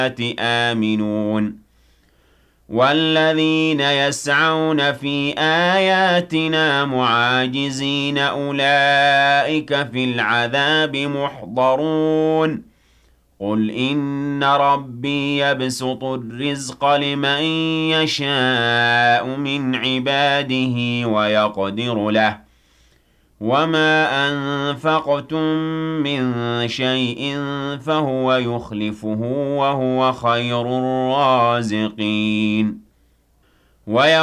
آمنون والذين يسعون في آياتنا معاجزين أولئك في العذاب محضرون قل إن ربي يبسط الرزق لمن يشاء من عباده ويقدر له وما أنفقتم من شيء فهو يخلفه وهو خير الرازقين